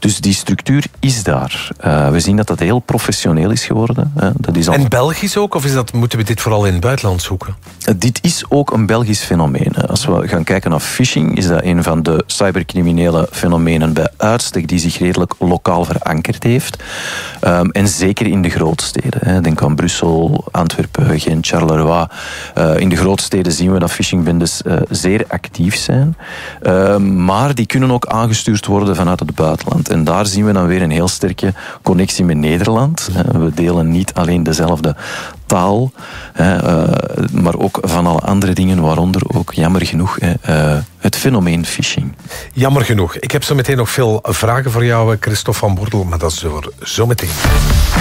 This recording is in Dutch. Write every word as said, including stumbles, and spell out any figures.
Dus die structuur is daar. Uh, we zien dat dat heel professioneel is geworden. Uh, dat is al... En Belgisch ook? Of is dat, moeten we dit vooral in het buitenland zoeken? Uh, dit is ook een Belgisch fenomeen. Als we gaan kijken naar phishing, is dat een van de cybercriminele fenomenen bij uitstek die zich redelijk lokaal verankerd heeft. Um, en zeker in de grootsteden. Hè. Denk aan Brussel, Antwerpen, Gent, Charleroi. Uh, in de grootsteden zien we dat phishingbendes uh, zeer actief zijn. Uh, maar die kunnen ook aangestuurd worden vanuit het buitenland. En daar zien we dan weer een heel sterke connectie met Nederland. Uh, we delen niet alleen dezelfde taal, hè, uh, maar ook van alle andere dingen, waaronder ook, jammer genoeg, hè, uh, het fenomeen phishing. Jammer genoeg. Ik heb zo meteen nog veel vragen voor jou, Christophe van Bordel, maar dat is voor zo meteen.